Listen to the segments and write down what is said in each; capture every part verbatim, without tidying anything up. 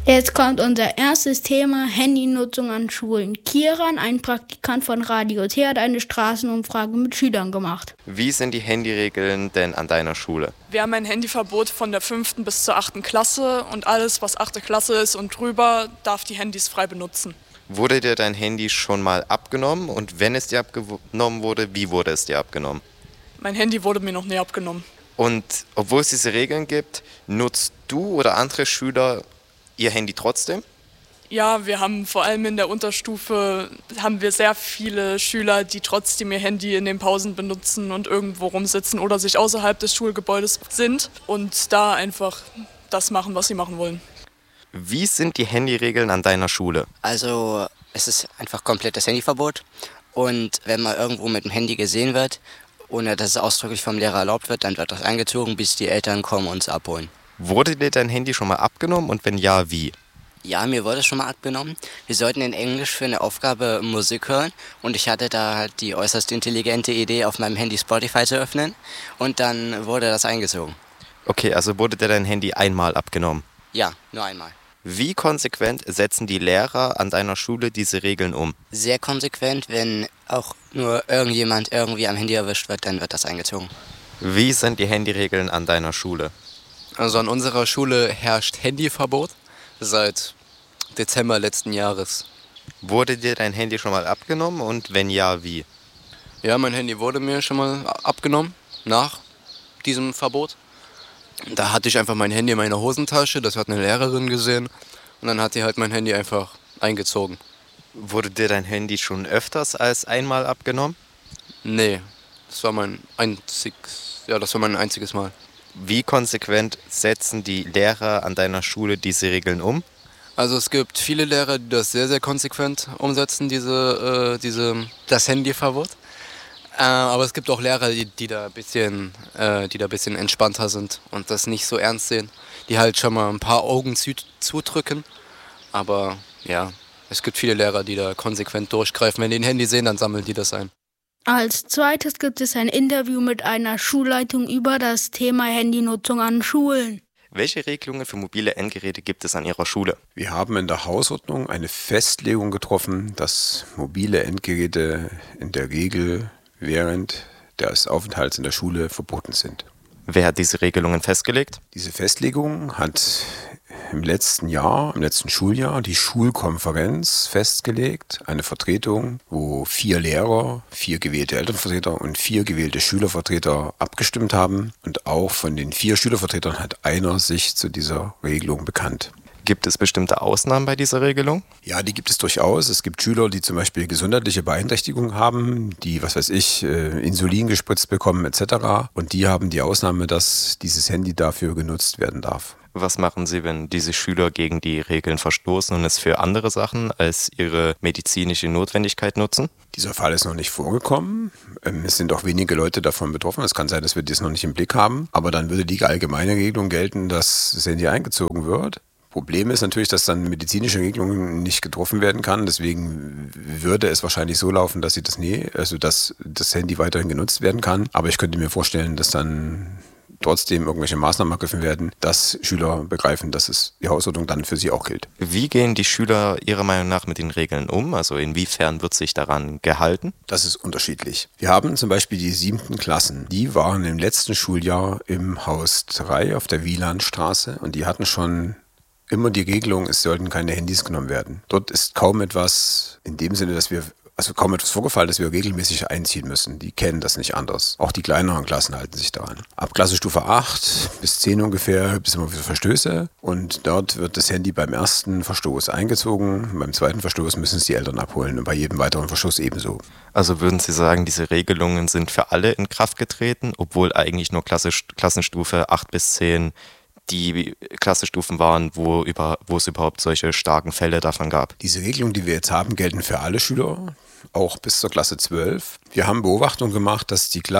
Jetzt kommt unser erstes Thema, Handynutzung an Schulen. Kieran, ein Praktikant von Radio T, hat eine Straßenumfrage mit Schülern gemacht. Wie sind die Handyregeln denn an deiner Schule? Wir haben ein Handyverbot von der fünften bis zur achten Klasse und alles, was achte Klasse ist und drüber, darf die Handys frei benutzen. Wurde dir dein Handy schon mal abgenommen und wenn es dir abgenommen wurde, wie wurde es dir abgenommen? Mein Handy wurde mir noch nie abgenommen. Und obwohl es diese Regeln gibt, nutzt du oder andere Schüler ihr Handy trotzdem? Ja, wir haben vor allem in der Unterstufe haben wir sehr viele Schüler, die trotzdem ihr Handy in den Pausen benutzen und irgendwo rumsitzen oder sich außerhalb des Schulgebäudes sind und da einfach das machen, was sie machen wollen. Wie sind die Handyregeln an deiner Schule? Also es ist einfach komplettes Handyverbot und wenn man irgendwo mit dem Handy gesehen wird, ohne dass es ausdrücklich vom Lehrer erlaubt wird, dann wird das eingezogen, bis die Eltern kommen und es abholen. Wurde dir dein Handy schon mal abgenommen und wenn ja, wie? Ja, mir wurde es schon mal abgenommen. Wir sollten in Englisch für eine Aufgabe Musik hören und ich hatte da halt die äußerst intelligente Idee, auf meinem Handy Spotify zu öffnen und dann wurde das eingezogen. Okay, also wurde dir dein Handy einmal abgenommen? Ja, nur einmal. Wie konsequent setzen die Lehrer an deiner Schule diese Regeln um? Sehr konsequent, wenn auch nur irgendjemand irgendwie am Handy erwischt wird, dann wird das eingezogen. Wie sind die Handyregeln an deiner Schule? Also an unserer Schule herrscht Handyverbot seit Dezember letzten Jahres. Wurde dir dein Handy schon mal abgenommen und wenn ja, wie? Ja, mein Handy wurde mir schon mal abgenommen nach diesem Verbot. Da hatte ich einfach mein Handy in meiner Hosentasche, das hat eine Lehrerin gesehen und dann hat die halt mein Handy einfach eingezogen. Wurde dir dein Handy schon öfters als einmal abgenommen? Nee, das war mein einziges, ja, das war mein einziges Mal. Wie konsequent setzen die Lehrer an deiner Schule diese Regeln um? Also es gibt viele Lehrer, die das sehr, sehr konsequent umsetzen, diese, äh, diese, das Handyverbot. Äh, aber es gibt auch Lehrer, die, die, da ein bisschen, äh, die da ein bisschen entspannter sind und das nicht so ernst sehen. Die halt schon mal ein paar Augen zu, zudrücken. Aber ja, es gibt viele Lehrer, die da konsequent durchgreifen. Wenn die ein Handy sehen, dann sammeln die das ein. Als zweites gibt es ein Interview mit einer Schulleitung über das Thema Handynutzung an Schulen. Welche Regelungen für mobile Endgeräte gibt es an Ihrer Schule? Wir haben in der Hausordnung eine Festlegung getroffen, dass mobile Endgeräte in der Regel während des Aufenthalts in der Schule verboten sind. Wer hat diese Regelungen festgelegt? Diese Festlegung hat im letzten Jahr, im letzten Schuljahr, die Schulkonferenz festgelegt, eine Vertretung, wo vier Lehrer, vier gewählte Elternvertreter und vier gewählte Schülervertreter abgestimmt haben. Und auch von den vier Schülervertretern hat einer sich zu dieser Regelung bekannt. Gibt es bestimmte Ausnahmen bei dieser Regelung? Ja, die gibt es durchaus. Es gibt Schüler, die zum Beispiel gesundheitliche Beeinträchtigungen haben, die, was weiß ich, Insulin gespritzt bekommen et cetera. Und die haben die Ausnahme, dass dieses Handy dafür genutzt werden darf. Was machen Sie, wenn diese Schüler gegen die Regeln verstoßen und es für andere Sachen als ihre medizinische Notwendigkeit nutzen? Dieser Fall ist noch nicht vorgekommen. Es sind auch wenige Leute davon betroffen. Es kann sein, dass wir das noch nicht im Blick haben. Aber dann würde die allgemeine Regelung gelten, dass das Handy eingezogen wird. Problem ist natürlich, dass dann medizinische Regelungen nicht getroffen werden kann. Deswegen würde es wahrscheinlich so laufen, dass sie das nie, also dass das Handy weiterhin genutzt werden kann. Aber ich könnte mir vorstellen, dass dann trotzdem irgendwelche Maßnahmen ergriffen werden, dass Schüler begreifen, dass es die Hausordnung dann für sie auch gilt. Wie gehen die Schüler Ihrer Meinung nach mit den Regeln um? Also inwiefern wird sich daran gehalten? Das ist unterschiedlich. Wir haben zum Beispiel die siebten Klassen. Die waren im letzten Schuljahr im Haus drei auf der Wielandstraße und die hatten schon immer die Regelung, es sollten keine Handys genommen werden. Dort ist kaum etwas in dem Sinne, dass wir, also kaum etwas vorgefallen, dass wir regelmäßig einziehen müssen. Die kennen das nicht anders. Auch die kleineren Klassen halten sich daran. Ab Klassenstufe acht bis zehn ungefähr gibt es immer wieder Verstöße und dort wird das Handy beim ersten Verstoß eingezogen. Beim zweiten Verstoß müssen es die Eltern abholen und bei jedem weiteren Verstoß ebenso. Also würden Sie sagen, diese Regelungen sind für alle in Kraft getreten, obwohl eigentlich nur Klasse, Klassenstufe acht bis zehn die Klassenstufen waren, wo, über, wo es überhaupt solche starken Fälle davon gab? Diese Regelungen, die wir jetzt haben, gelten für alle Schüler, auch bis zur Klasse zwölf. Wir haben Beobachtungen gemacht, dass die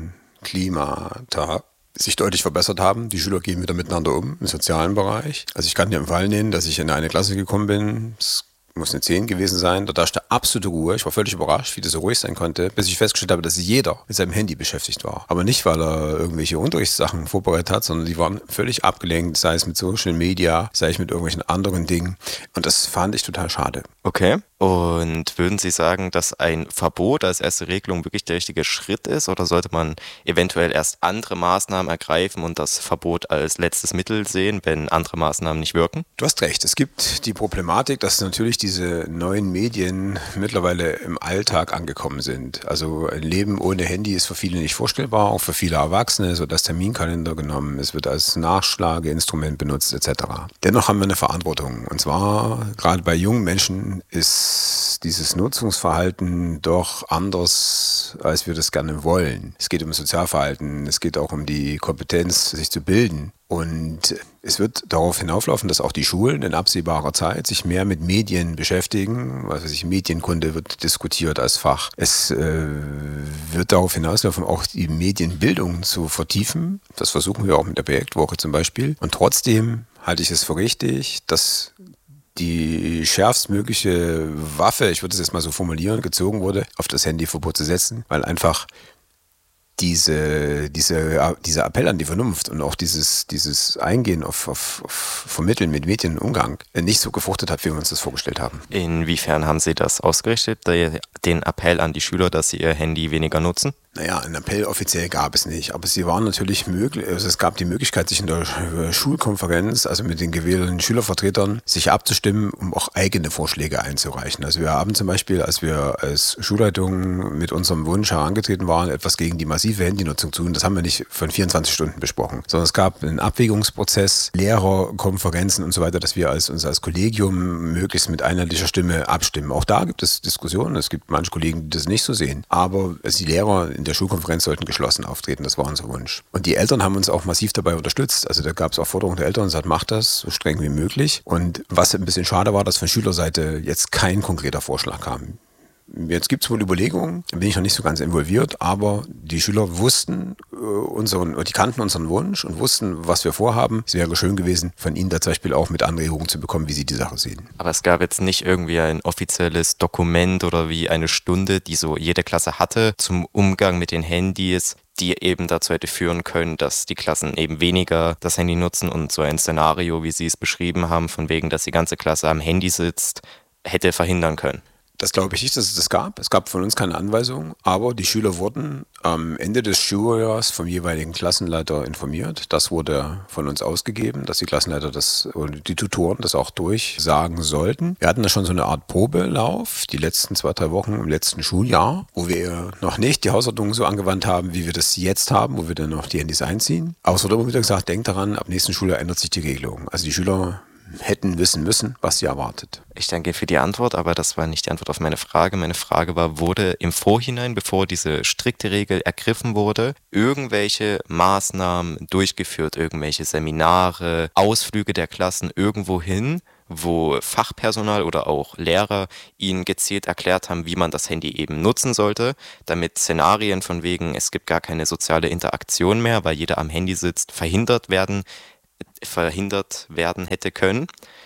Klassenklimata sich deutlich verbessert haben. Die Schüler gehen wieder miteinander um im sozialen Bereich. Also ich kann dir einen Fall nennen, dass ich in eine Klasse gekommen bin. Es muss eine zehn gewesen sein, da herrschte absolute Ruhe. Ich war völlig überrascht, wie das so ruhig sein konnte, bis ich festgestellt habe, dass jeder mit seinem Handy beschäftigt war. Aber nicht, weil er irgendwelche Unterrichtssachen vorbereitet hat, sondern die waren völlig abgelenkt, sei es mit Social Media, sei es mit irgendwelchen anderen Dingen. Und das fand ich total schade. Okay. Und würden Sie sagen, dass ein Verbot als erste Regelung wirklich der richtige Schritt ist, oder sollte man eventuell erst andere Maßnahmen ergreifen und das Verbot als letztes Mittel sehen, wenn andere Maßnahmen nicht wirken? Du hast recht. Es gibt die Problematik, dass natürlich diese neuen Medien mittlerweile im Alltag angekommen sind. Also ein Leben ohne Handy ist für viele nicht vorstellbar, auch für viele Erwachsene. Es wird als Terminkalender genommen, es wird als Nachschlageinstrument benutzt et cetera. Dennoch haben wir eine Verantwortung. Und zwar gerade bei jungen Menschen ist dieses Nutzungsverhalten doch anders, als wir das gerne wollen. Es geht um Sozialverhalten, es geht auch um die Kompetenz, sich zu bilden. Und es wird darauf hinauflaufen, dass auch die Schulen in absehbarer Zeit sich mehr mit Medien beschäftigen. Also sich Medienkunde wird diskutiert als Fach. Es äh, wird darauf hinauslaufen, auch die Medienbildung zu vertiefen. Das versuchen wir auch mit der Projektwoche zum Beispiel. Und trotzdem halte ich es für richtig, dass die schärfstmögliche Waffe, ich würde es jetzt mal so formulieren, gezogen wurde, auf das Handyverbot zu setzen, weil einfach diese, diese, dieser Appell an die Vernunft und auch dieses, dieses Eingehen auf, auf, auf Vermitteln mit Medienumgang nicht so gefruchtet hat, wie wir uns das vorgestellt haben. Inwiefern haben Sie das ausgerichtet, den Appell an die Schüler, dass sie ihr Handy weniger nutzen? Naja, einen Appell offiziell gab es nicht, aber sie waren natürlich möglich, also es gab die Möglichkeit, sich in der Schulkonferenz, also mit den gewählten Schülervertretern, sich abzustimmen, um auch eigene Vorschläge einzureichen. Also wir haben zum Beispiel, als wir als Schulleitung mit unserem Wunsch herangetreten waren, etwas gegen die massive Handynutzung zu tun, das haben wir nicht von vierundzwanzig Stunden besprochen, sondern es gab einen Abwägungsprozess, Lehrerkonferenzen und so weiter, dass wir als, uns als Kollegium möglichst mit einheitlicher Stimme abstimmen. Auch da gibt es Diskussionen, es gibt manche Kollegen, die das nicht so sehen, aber die Lehrer in der Schulkonferenz sollten geschlossen auftreten, das war unser Wunsch. Und die Eltern haben uns auch massiv dabei unterstützt. Also da gab es auch Forderungen der Eltern und gesagt, macht das so streng wie möglich. Und was ein bisschen schade war, dass von Schülerseite jetzt kein konkreter Vorschlag kam. Jetzt gibt es wohl Überlegungen, da bin ich noch nicht so ganz involviert, aber die Schüler wussten äh, unseren, die kannten unseren Wunsch und wussten, was wir vorhaben. Es wäre schön gewesen, von ihnen da zum Beispiel auch mit Anregungen zu bekommen, wie sie die Sache sehen. Aber es gab jetzt nicht irgendwie ein offizielles Dokument oder wie eine Stunde, die so jede Klasse hatte, zum Umgang mit den Handys, die eben dazu hätte führen können, dass die Klassen eben weniger das Handy nutzen und so ein Szenario, wie Sie es beschrieben haben, von wegen, dass die ganze Klasse am Handy sitzt, hätte verhindern können. Das glaube ich nicht, dass es das gab. Es gab von uns keine Anweisung, aber die Schüler wurden am Ende des Schuljahres vom jeweiligen Klassenleiter informiert. Das wurde von uns ausgegeben, dass die Klassenleiter das oder die Tutoren das auch durchsagen sollten. Wir hatten da schon so eine Art Probelauf, die letzten zwei, drei Wochen im letzten Schuljahr, wo wir noch nicht die Hausordnung so angewandt haben, wie wir das jetzt haben, wo wir dann noch die Handys einziehen. Aber es wurde immer wieder gesagt, denkt daran, ab nächsten Schuljahr ändert sich die Regelung. Also die Schüler hätten wissen müssen, was sie erwartet. Ich danke für die Antwort, aber das war nicht die Antwort auf meine Frage. Meine Frage war, wurde im Vorhinein, bevor diese strikte Regel ergriffen wurde, irgendwelche Maßnahmen durchgeführt, irgendwelche Seminare, Ausflüge der Klassen irgendwo hin, wo Fachpersonal oder auch Lehrer ihnen gezielt erklärt haben, wie man das Handy eben nutzen sollte, damit Szenarien von wegen, es gibt gar keine soziale Interaktion mehr, weil jeder am Handy sitzt, verhindert werden, verhindert werden hätte können,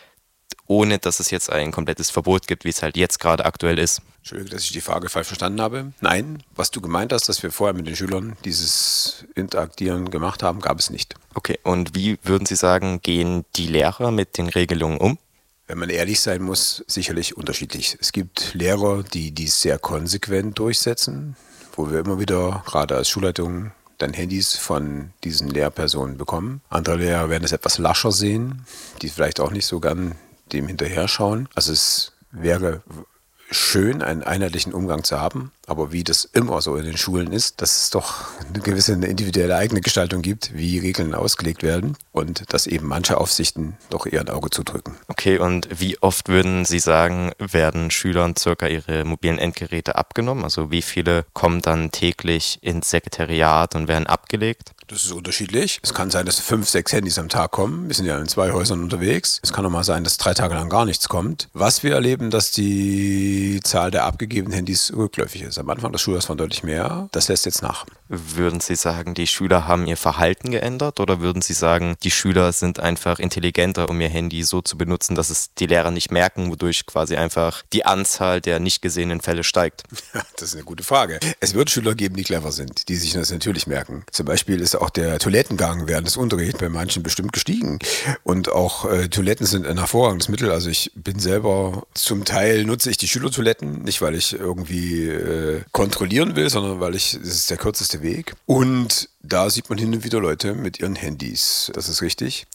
ohne dass es jetzt ein komplettes Verbot gibt, wie es halt jetzt gerade aktuell ist. Entschuldigung, dass ich die Frage falsch verstanden habe. Nein, was du gemeint hast, dass wir vorher mit den Schülern dieses Interagieren gemacht haben, gab es nicht. Okay, und wie würden Sie sagen, gehen die Lehrer mit den Regelungen um? Wenn man ehrlich sein muss, sicherlich unterschiedlich. Es gibt Lehrer, die dies sehr konsequent durchsetzen, wo wir immer wieder, gerade als Schulleitung, dann Handys von diesen Lehrpersonen bekommen. Andere Lehrer werden es etwas lascher sehen, die vielleicht auch nicht so gern dem hinterher schauen. Also es wäre schön, einen einheitlichen Umgang zu haben, aber wie das immer so in den Schulen ist, dass es doch eine gewisse eine individuelle eigene Gestaltung gibt, wie Regeln ausgelegt werden und dass eben manche Aufsichten doch eher ein Auge zudrücken. Okay, und wie oft würden Sie sagen, werden Schülern circa ihre mobilen Endgeräte abgenommen? Also wie viele kommen dann täglich ins Sekretariat und werden abgelegt? Das ist unterschiedlich. Es kann sein, dass fünf, sechs Handys am Tag kommen. Wir sind ja in zwei Häusern unterwegs. Es kann auch mal sein, dass drei Tage lang gar nichts kommt. Was wir erleben, dass die Zahl der abgegebenen Handys rückläufig ist. Am Anfang des Schuljahres waren deutlich mehr. Das lässt jetzt nach. Würden Sie sagen, die Schüler haben ihr Verhalten geändert oder würden Sie sagen, die Schüler sind einfach intelligenter, um ihr Handy so zu benutzen, dass es die Lehrer nicht merken, wodurch quasi einfach die Anzahl der nicht gesehenen Fälle steigt? Ja, das ist eine gute Frage. Es wird Schüler geben, die clever sind, die sich das natürlich merken. Zum Beispiel ist auch der Toilettengang während des Unterrichts bei manchen bestimmt gestiegen. Und auch äh, Toiletten sind ein hervorragendes Mittel. Also ich bin selber, zum Teil nutze ich die Schülertoiletten, nicht weil ich irgendwie äh, kontrollieren will, sondern weil ich, das ist der kürzeste Weg. Und da sieht man hin und wieder Leute mit ihren Handys. Das ist richtig.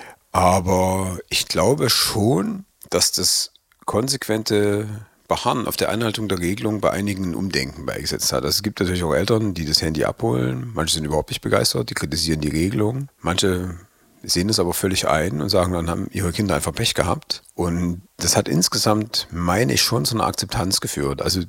Aber ich glaube schon, dass das konsequente Beharren auf der Einhaltung der Regelung bei einigen ein Umdenken beigesetzt hat. Also es gibt natürlich auch Eltern, die das Handy abholen. Manche sind überhaupt nicht begeistert, die kritisieren die Regelung. Manche sehen es aber völlig ein und sagen, dann haben ihre Kinder einfach Pech gehabt. Und das hat insgesamt, meine ich, schon zu einer Akzeptanz geführt. Also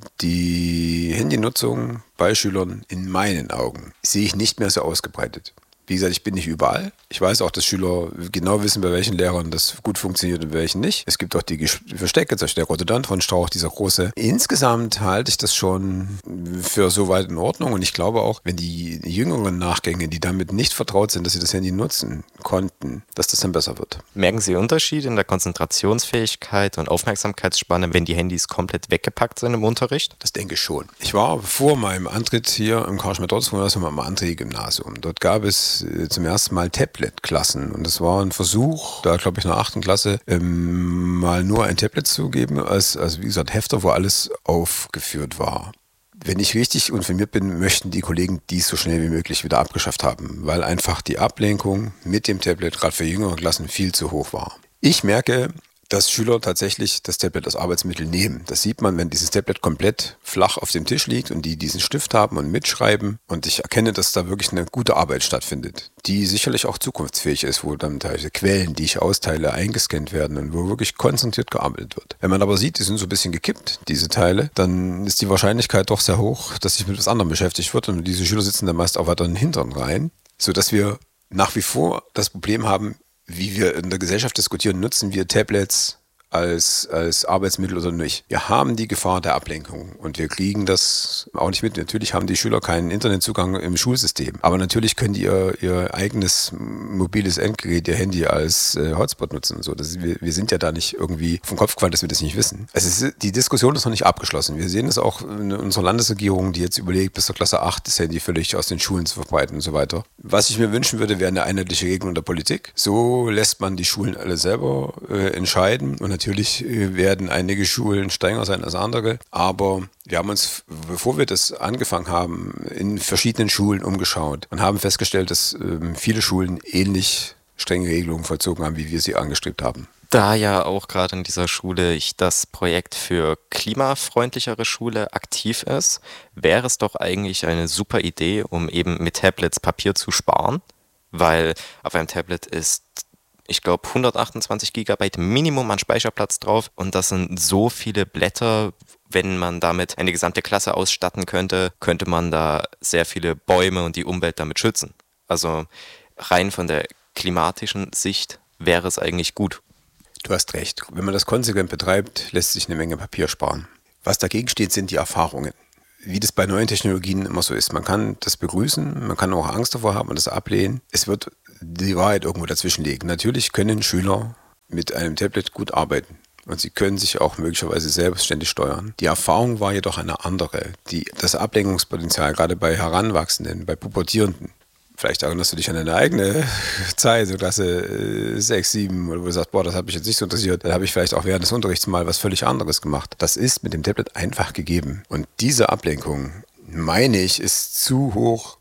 die Handynutzung bei Schülern in meinen Augen sehe ich nicht mehr so ausgebreitet. Wie gesagt, ich bin nicht überall. Ich weiß auch, dass Schüler genau wissen, bei welchen Lehrern das gut funktioniert und bei welchen nicht. Es gibt auch die Verstecke, zum Beispiel der Rhododendron-Strauch, dieser große. Insgesamt halte ich das schon für soweit in Ordnung. Und ich glaube auch, wenn die jüngeren Nachgänge, die damit nicht vertraut sind, dass sie das Handy nutzen konnten, dass das dann besser wird. Merken Sie Unterschiede in der Konzentrationsfähigkeit und Aufmerksamkeitsspanne, wenn die Handys komplett weggepackt sind im Unterricht? Das denke ich schon. Ich war vor meinem Antritt hier im Karl-Schmidt-Dortes-Gymnasium am André-Gymnasium. Dort gab es zum ersten Mal Tablet-Klassen. Und das war ein Versuch, da glaube ich in der achten Klasse, ähm, mal nur ein Tablet zu geben, als, als wie gesagt Hefter, wo alles aufgeführt war. Wenn ich richtig informiert bin, möchten die Kollegen dies so schnell wie möglich wieder abgeschafft haben, weil einfach die Ablenkung mit dem Tablet gerade für jüngere Klassen viel zu hoch war. Ich merke, dass Schüler tatsächlich das Tablet als Arbeitsmittel nehmen. Das sieht man, wenn dieses Tablet komplett flach auf dem Tisch liegt und die diesen Stift haben und mitschreiben. Und ich erkenne, dass da wirklich eine gute Arbeit stattfindet, die sicherlich auch zukunftsfähig ist, wo dann teilweise Quellen, die ich austeile, eingescannt werden und wo wirklich konzentriert gearbeitet wird. Wenn man aber sieht, die sind so ein bisschen gekippt, diese Teile, dann ist die Wahrscheinlichkeit doch sehr hoch, dass sich mit etwas anderem beschäftigt wird. Und diese Schüler sitzen dann meist auch weiter in den Hintern rein, sodass wir nach wie vor das Problem haben, wie wir in der Gesellschaft diskutieren, nutzen wir Tablets als, als Arbeitsmittel oder nicht. Wir haben die Gefahr der Ablenkung und wir kriegen das auch nicht mit. Natürlich haben die Schüler keinen Internetzugang im Schulsystem, aber natürlich können die ihr, ihr eigenes mobiles Endgerät, ihr Handy als äh, Hotspot nutzen. So, das ist, wir, wir sind ja da nicht irgendwie vom Kopf gefallen, dass wir das nicht wissen. Es ist, die Diskussion ist noch nicht abgeschlossen. Wir sehen es auch in unserer Landesregierung, die jetzt überlegt, bis zur Klasse acht das Handy völlig aus den Schulen zu verbreiten und so weiter. Was ich mir wünschen würde, wäre eine einheitliche Regelung der Politik. So lässt man die Schulen alle selber äh, entscheiden und natürlich Natürlich werden einige Schulen strenger sein als andere, aber wir haben uns, bevor wir das angefangen haben, in verschiedenen Schulen umgeschaut und haben festgestellt, dass äh, viele Schulen ähnlich strenge Regelungen vollzogen haben, wie wir sie angestrebt haben. Da ja auch gerade in dieser Schule ich das Projekt für klimafreundlichere Schule aktiv ist, wäre es doch eigentlich eine super Idee, um eben mit Tablets Papier zu sparen, weil auf einem Tablet ist, ich glaube, hundertachtundzwanzig Gigabyte Minimum an Speicherplatz drauf und das sind so viele Blätter. Wenn man damit eine gesamte Klasse ausstatten könnte, könnte man da sehr viele Bäume und die Umwelt damit schützen. Also rein von der klimatischen Sicht wäre es eigentlich gut. Du hast recht. Wenn man das konsequent betreibt, lässt sich eine Menge Papier sparen. Was dagegen steht, sind die Erfahrungen. Wie das bei neuen Technologien immer so ist. Man kann das begrüßen, man kann auch Angst davor haben und das ablehnen. Es wird die Wahrheit irgendwo dazwischen liegen. Natürlich können Schüler mit einem Tablet gut arbeiten und sie können sich auch möglicherweise selbstständig steuern. Die Erfahrung war jedoch eine andere. Die, das Ablenkungspotenzial, gerade bei Heranwachsenden, bei Pubertierenden, vielleicht erinnerst du dich an deine eigene Zeit, so Klasse sechs, sieben, wo du sagst, boah, das hat mich jetzt nicht so interessiert. Dann habe ich vielleicht auch während des Unterrichts mal was völlig anderes gemacht. Das ist mit dem Tablet einfach gegeben. Und diese Ablenkung, meine ich, ist zu hoch,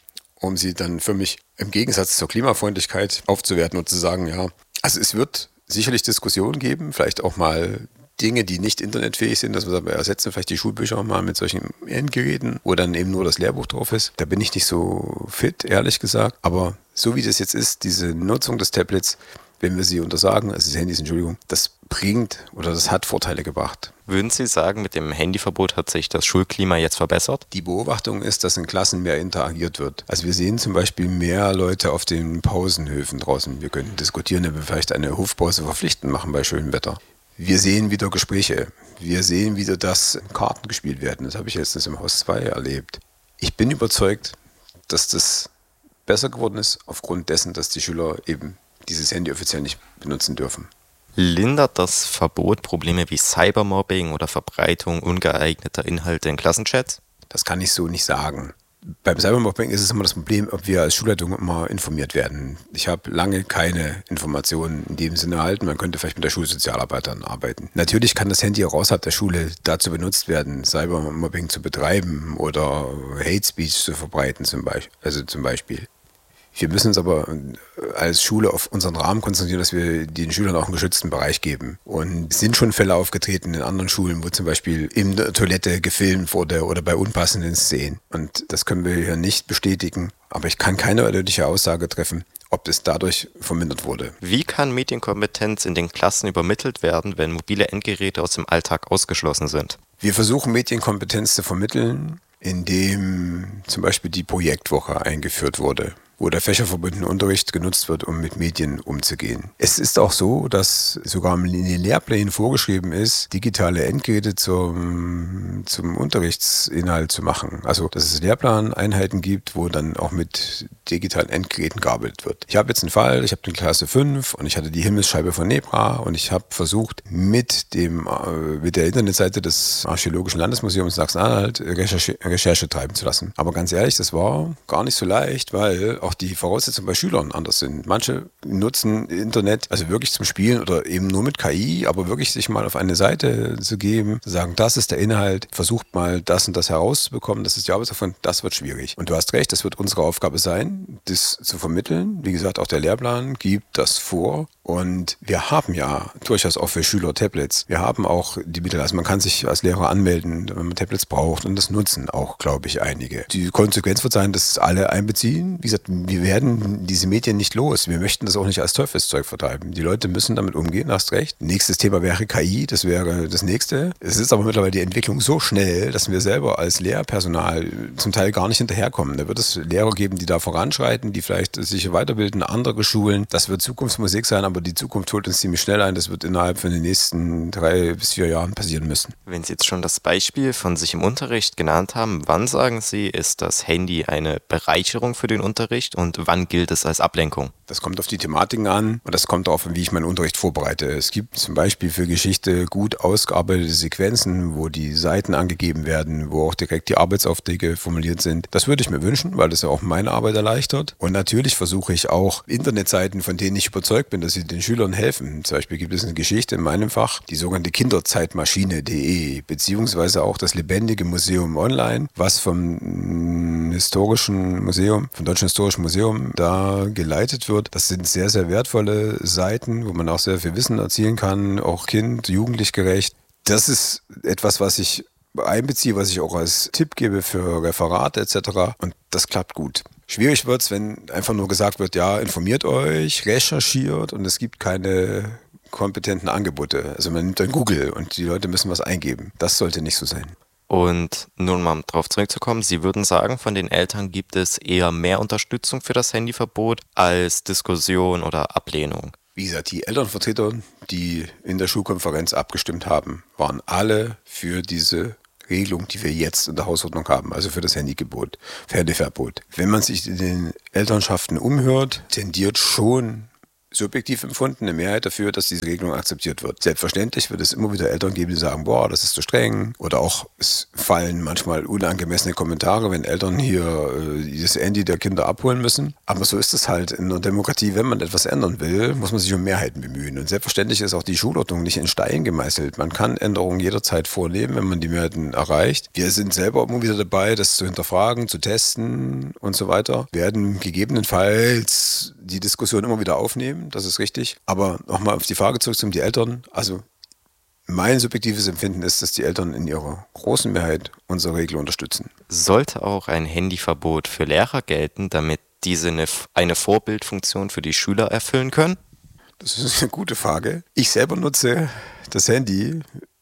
um sie dann für mich im Gegensatz zur Klimafreundlichkeit aufzuwerten und zu sagen, ja, also es wird sicherlich Diskussionen geben, vielleicht auch mal Dinge, die nicht internetfähig sind, dass wir sagen, wir ersetzen vielleicht die Schulbücher mal mit solchen Endgeräten, wo dann eben nur das Lehrbuch drauf ist. Da bin ich nicht so fit, ehrlich gesagt. Aber so wie das jetzt ist, diese Nutzung des Tablets wenn wir sie untersagen, also die Handys, Entschuldigung, das bringt oder das hat Vorteile gebracht. Würden Sie sagen, mit dem Handyverbot hat sich das Schulklima jetzt verbessert? Die Beobachtung ist, dass in Klassen mehr interagiert wird. Also wir sehen zum Beispiel mehr Leute auf den Pausenhöfen draußen. Wir können diskutieren, ob wir vielleicht eine Hofpause verpflichtend machen bei schönem Wetter. Wir sehen wieder Gespräche. Wir sehen wieder, dass Karten gespielt werden. Das habe ich letztens im Haus zwei erlebt. Ich bin überzeugt, dass das besser geworden ist, aufgrund dessen, dass die Schüler eben dieses Handy offiziell nicht benutzen dürfen. Lindert das Verbot Probleme wie Cybermobbing oder Verbreitung ungeeigneter Inhalte in Klassenchats? Das kann ich so nicht sagen. Beim Cybermobbing ist es immer das Problem, ob wir als Schulleitung immer informiert werden. Ich habe lange keine Informationen in dem Sinne erhalten. Man könnte vielleicht mit der Schulsozialarbeiterin arbeiten. Natürlich kann das Handy auch außerhalb der Schule dazu benutzt werden, Cybermobbing zu betreiben oder Hate Speech zu verbreiten zum Beispiel. Also zum Beispiel. Wir müssen uns aber als Schule auf unseren Rahmen konzentrieren, dass wir den Schülern auch einen geschützten Bereich geben. Und es sind schon Fälle aufgetreten in anderen Schulen, wo zum Beispiel in der Toilette gefilmt wurde oder bei unpassenden Szenen. Und das können wir hier nicht bestätigen. Aber ich kann keine eindeutige Aussage treffen, ob es dadurch vermindert wurde. Wie kann Medienkompetenz in den Klassen übermittelt werden, wenn mobile Endgeräte aus dem Alltag ausgeschlossen sind? Wir versuchen Medienkompetenz zu vermitteln, indem zum Beispiel die Projektwoche eingeführt wurde, wo der fächerverbundene Unterricht genutzt wird, um mit Medien umzugehen. Es ist auch so, dass sogar in den Lehrplänen vorgeschrieben ist, digitale Endgeräte zum, zum Unterrichtsinhalt zu machen. Also, dass es Lehrplaneinheiten gibt, wo dann auch mit digitalen Endgeräten gearbeitet wird. Ich habe jetzt einen Fall, ich habe eine Klasse fünf und ich hatte die Himmelsscheibe von Nebra und ich habe versucht, mit dem mit der Internetseite des Archäologischen Landesmuseums Sachsen-Anhalt Recherche, Recherche treiben zu lassen. Aber ganz ehrlich, das war gar nicht so leicht, weil auch die Voraussetzungen bei Schülern anders sind. Manche nutzen Internet also wirklich zum Spielen oder eben nur mit K I, aber wirklich sich mal auf eine Seite zu geben, zu sagen, das ist der Inhalt, versucht mal das und das herauszubekommen, das ist die Arbeit davon, das wird schwierig. Und du hast recht, das wird unsere Aufgabe sein, das zu vermitteln. Wie gesagt, auch der Lehrplan gibt das vor. Und wir haben ja durchaus auch für Schüler Tablets. Wir haben auch die Mittel, also man kann sich als Lehrer anmelden, wenn man Tablets braucht und das nutzen auch, glaube ich, einige. Die Konsequenz wird sein, dass alle einbeziehen. Wie gesagt, wir werden diese Medien nicht los. Wir möchten das auch nicht als Teufelszeug vertreiben. Die Leute müssen damit umgehen, hast recht. Nächstes Thema wäre K I, das wäre das nächste. Es ist aber mittlerweile die Entwicklung so schnell, dass wir selber als Lehrpersonal zum Teil gar nicht hinterherkommen. Da wird es Lehrer geben, die da voranschreiten, die vielleicht sich weiterbilden, andere Schulen. Das wird Zukunftsmusik sein, aber die Zukunft holt uns ziemlich schnell ein. Das wird innerhalb von den nächsten drei bis vier Jahren passieren müssen. Wenn Sie jetzt schon das Beispiel von sich im Unterricht genannt haben, wann sagen Sie, ist das Handy eine Bereicherung für den Unterricht und wann gilt es als Ablenkung? Das kommt auf die Thematiken an und das kommt darauf an, wie ich meinen Unterricht vorbereite. Es gibt zum Beispiel für Geschichte gut ausgearbeitete Sequenzen, wo die Seiten angegeben werden, wo auch direkt die Arbeitsaufträge formuliert sind. Das würde ich mir wünschen, weil das ja auch meine Arbeit erleichtert. Und natürlich versuche ich auch Internetseiten, von denen ich überzeugt bin, dass sie den Schülern helfen. Zum Beispiel gibt es eine Geschichte in meinem Fach, die sogenannte Kinderzeitmaschine punkt de, beziehungsweise auch das Lebendige Museum Online, was vom Historischen Museum, vom Deutschen Historischen Museum da geleitet wird. Das sind sehr, sehr wertvolle Seiten, wo man auch sehr viel Wissen erzielen kann, auch kind-, jugendlich gerecht. Das ist etwas, was ich einbeziehe, was ich auch als Tipp gebe für Referate et cetera. Und das klappt gut. Schwierig wird es, wenn einfach nur gesagt wird, ja, informiert euch, recherchiert und es gibt keine kompetenten Angebote. Also man nimmt dann Google und die Leute müssen was eingeben. Das sollte nicht so sein. Und nun mal darauf zurückzukommen, Sie würden sagen, von den Eltern gibt es eher mehr Unterstützung für das Handyverbot als Diskussion oder Ablehnung. Wie gesagt, die Elternvertreter, die in der Schulkonferenz abgestimmt haben, waren alle für diese Regelung, die wir jetzt in der Hausordnung haben, also für das Handygebot, für Handyverbot. Wenn man sich in den Elternschaften umhört, tendiert schon subjektiv empfunden eine Mehrheit dafür, dass diese Regelung akzeptiert wird. Selbstverständlich wird es immer wieder Eltern geben, die sagen, boah, das ist zu streng. Oder auch, es fallen manchmal unangemessene Kommentare, wenn Eltern hier äh, das Handy der Kinder abholen müssen. Aber so ist es halt in der Demokratie. Wenn man etwas ändern will, muss man sich um Mehrheiten bemühen. Und selbstverständlich ist auch die Schulordnung nicht in Stein gemeißelt. Man kann Änderungen jederzeit vornehmen, wenn man die Mehrheiten erreicht. Wir sind selber immer wieder dabei, das zu hinterfragen, zu testen und so weiter. Wir werden gegebenenfalls die Diskussion immer wieder aufnehmen. Das ist richtig. Aber nochmal auf die Frage zurückzukommen, die Eltern, also mein subjektives Empfinden ist, dass die Eltern in ihrer großen Mehrheit unsere Regel unterstützen. Sollte auch ein Handyverbot für Lehrer gelten, damit diese eine, eine Vorbildfunktion für die Schüler erfüllen können? Das ist eine gute Frage. Ich selber nutze das Handy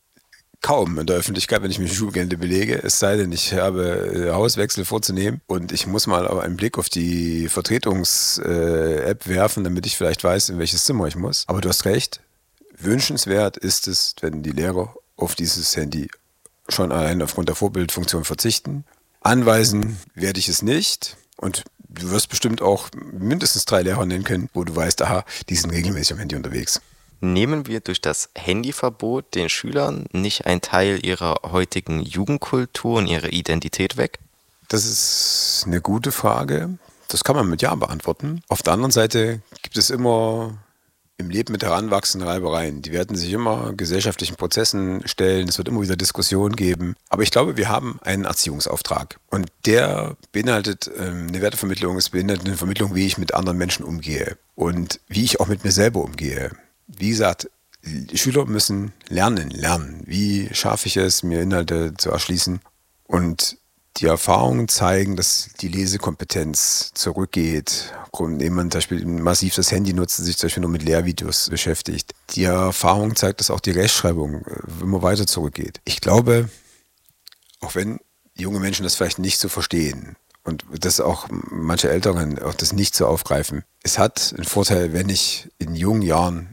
kaum in der Öffentlichkeit, wenn ich mich im Schulgelände belege, es sei denn, ich habe Hauswechsel vorzunehmen und ich muss mal einen Blick auf die Vertretungs-App werfen, damit ich vielleicht weiß, in welches Zimmer ich muss. Aber du hast recht, wünschenswert ist es, wenn die Lehrer auf dieses Handy schon allein aufgrund der Vorbildfunktion verzichten. Anweisen werde ich es nicht und du wirst bestimmt auch mindestens drei Lehrer nennen können, wo du weißt, aha, die sind regelmäßig am Handy unterwegs. Nehmen wir durch das Handyverbot den Schülern nicht einen Teil ihrer heutigen Jugendkultur und ihrer Identität weg? Das ist eine gute Frage. Das kann man mit Ja beantworten. Auf der anderen Seite gibt es immer im Leben mit heranwachsenden Reibereien. Die werden sich immer gesellschaftlichen Prozessen stellen. Es wird immer wieder Diskussionen geben. Aber ich glaube, wir haben einen Erziehungsauftrag. Und der beinhaltet ähm, eine Wertevermittlung. Es beinhaltet eine Vermittlung, wie ich mit anderen Menschen umgehe. Und wie ich auch mit mir selber umgehe. Wie gesagt, die Schüler müssen lernen, lernen. Wie schaffe ich es, mir Inhalte zu erschließen? Und die Erfahrungen zeigen, dass die Lesekompetenz zurückgeht, indem man zum Beispiel massiv das Handy nutzt und sich zum Beispiel nur mit Lehrvideos beschäftigt. Die Erfahrung zeigt, dass auch die Rechtschreibung immer weiter zurückgeht. Ich glaube, auch wenn junge Menschen das vielleicht nicht so verstehen und dass auch manche Älteren auch das nicht so aufgreifen, es hat einen Vorteil, wenn ich in jungen Jahren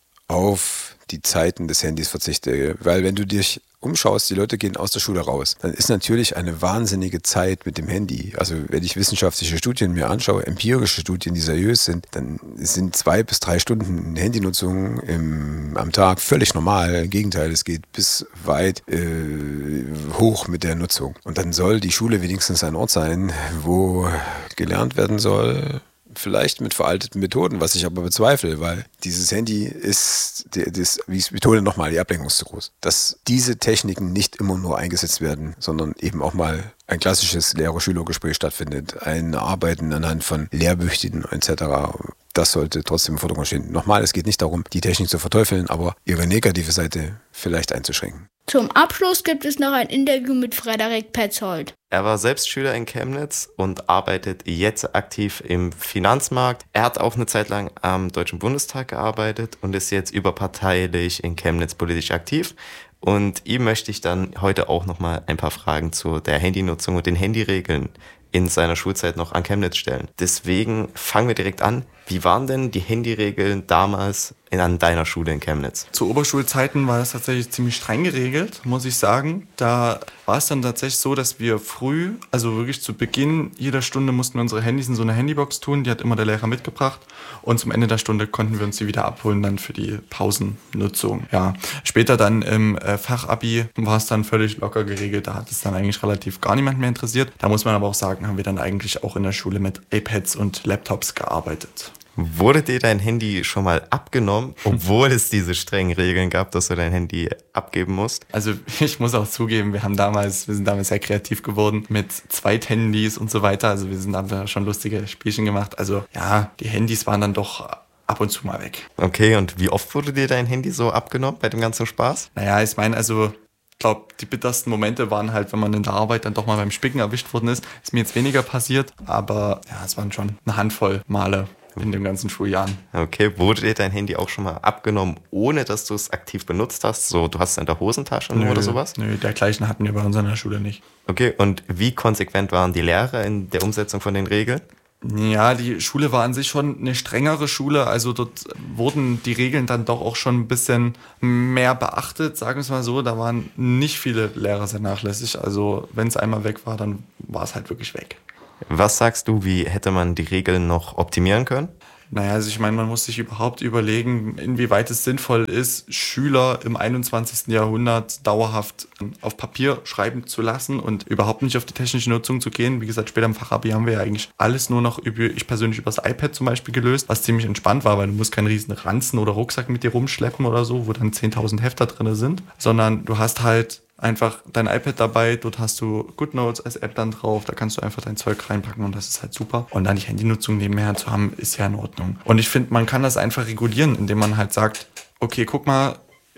auf die Zeiten des Handys verzichte. Weil wenn du dich umschaust, die Leute gehen aus der Schule raus, dann ist natürlich eine wahnsinnige Zeit mit dem Handy. Also wenn ich wissenschaftliche Studien mir anschaue, empirische Studien, die seriös sind, dann sind zwei bis drei Stunden Handynutzung im, am Tag völlig normal. Im Gegenteil, es geht bis weit äh, hoch mit der Nutzung. Und dann soll die Schule wenigstens ein Ort sein, wo gelernt werden soll, vielleicht mit veralteten Methoden, was ich aber bezweifle, weil dieses Handy ist, das, wie ich betone nochmal, die Ablenkung ist zu groß. Dass diese Techniken nicht immer nur eingesetzt werden, sondern eben auch mal ein klassisches Lehrer-Schüler-Gespräch stattfindet, ein Arbeiten anhand von Lehrbüchern et cetera. Das sollte trotzdem im Vordergrund stehen. Nochmal, es geht nicht darum, die Technik zu verteufeln, aber ihre negative Seite vielleicht einzuschränken. Zum Abschluss gibt es noch ein Interview mit Frederik Petzold. Er war selbst Schüler in Chemnitz und arbeitet jetzt aktiv im Finanzmarkt. Er hat auch eine Zeit lang am Deutschen Bundestag gearbeitet und ist jetzt überparteilich in Chemnitz politisch aktiv. Und ihm möchte ich dann heute auch nochmal ein paar Fragen zu der Handynutzung und den Handyregeln in seiner Schulzeit noch an Chemnitz stellen. Deswegen fangen wir direkt an. Wie waren denn die Handyregeln damals in, an deiner Schule in Chemnitz? Zu Oberschulzeiten war das tatsächlich ziemlich streng geregelt, muss ich sagen. Da war es dann tatsächlich so, dass wir früh, also wirklich zu Beginn jeder Stunde mussten wir unsere Handys in so eine Handybox tun. Die hat immer der Lehrer mitgebracht. Und zum Ende der Stunde konnten wir uns sie wieder abholen dann für die Pausennutzung. Ja. Später dann im äh, Fachabi war es dann völlig locker geregelt. Da hat es dann eigentlich relativ gar niemand mehr interessiert. Da muss man aber auch sagen, haben wir dann eigentlich auch in der Schule mit iPads und Laptops gearbeitet. Wurde dir dein Handy schon mal abgenommen, obwohl es diese strengen Regeln gab, dass du dein Handy abgeben musst? Also ich muss auch zugeben, wir haben damals, wir sind damals sehr kreativ geworden mit Zweithandys und so weiter. Also wir sind da schon lustige Spielchen gemacht. Also ja, die Handys waren dann doch ab und zu mal weg. Okay, und wie oft wurde dir dein Handy so abgenommen bei dem ganzen Spaß? Naja, ich meine, also ich glaube, die bittersten Momente waren halt, wenn man in der Arbeit dann doch mal beim Spicken erwischt worden ist. Ist mir jetzt weniger passiert, aber ja, es waren schon eine Handvoll Male in den ganzen Schuljahren. Okay, wurde dir dein Handy auch schon mal abgenommen, ohne dass du es aktiv benutzt hast? So, du hast es in der Hosentasche Nö, oder sowas? Nö, dergleichen hatten wir bei uns an der Schule nicht. Okay, und wie konsequent waren die Lehrer in der Umsetzung von den Regeln? Ja, die Schule war an sich schon eine strengere Schule, also dort wurden die Regeln dann doch auch schon ein bisschen mehr beachtet, sagen wir es mal so. Da waren nicht viele Lehrer sehr nachlässig, also wenn es einmal weg war, dann war es halt wirklich weg. Was sagst du, wie hätte man die Regeln noch optimieren können? Naja, also ich meine, man muss sich überhaupt überlegen, inwieweit es sinnvoll ist, Schüler im einundzwanzigsten Jahrhundert dauerhaft auf Papier schreiben zu lassen und überhaupt nicht auf die technische Nutzung zu gehen. Wie gesagt, später im Fachabi haben wir ja eigentlich alles nur noch, über, ich persönlich über das iPad zum Beispiel gelöst, was ziemlich entspannt war, weil du musst keinen riesen Ranzen oder Rucksack mit dir rumschleppen oder so, wo dann zehntausend Hefter drin sind, sondern du hast halt einfach dein iPad dabei, dort hast du GoodNotes als App dann drauf, da kannst du einfach dein Zeug reinpacken und das ist halt super. Und dann die Handynutzung nebenher zu haben, ist ja in Ordnung. Und ich finde, man kann das einfach regulieren, indem man halt sagt, okay, guck mal,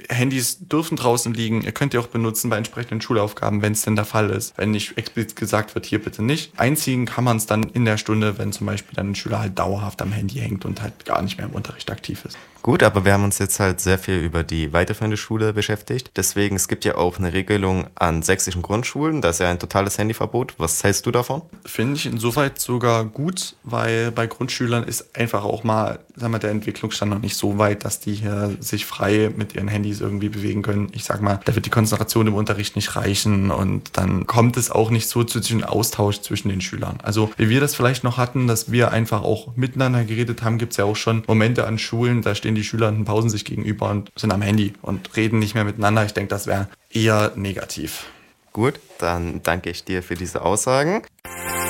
Handys dürfen draußen liegen, ihr könnt die auch benutzen bei entsprechenden Schulaufgaben, wenn es denn der Fall ist. Wenn nicht explizit gesagt wird, hier bitte nicht. Einziehen kann man es dann in der Stunde, wenn zum Beispiel dann ein Schüler halt dauerhaft am Handy hängt und halt gar nicht mehr im Unterricht aktiv ist. Gut, aber wir haben uns jetzt halt sehr viel über die weiterführende Schule beschäftigt. Deswegen, es gibt ja auch eine Regelung an sächsischen Grundschulen. Da ist ja ein totales Handyverbot. Was hältst du davon? Finde ich insoweit sogar gut, weil bei Grundschülern ist einfach auch mal, sagen wir, der Entwicklungsstand noch nicht so weit, dass die hier sich frei mit ihren Handys irgendwie bewegen können. Ich sag mal, da wird die Konzentration im Unterricht nicht reichen und dann kommt es auch nicht so zu diesem Austausch zwischen den Schülern. Also wie wir das vielleicht noch hatten, dass wir einfach auch miteinander geredet haben, gibt es ja auch schon Momente an Schulen, da stehen die Schüler in den Pausen sich gegenüber und sind am Handy und reden nicht mehr miteinander. Ich denke, das wäre eher negativ. Gut, dann danke ich dir für diese Aussagen.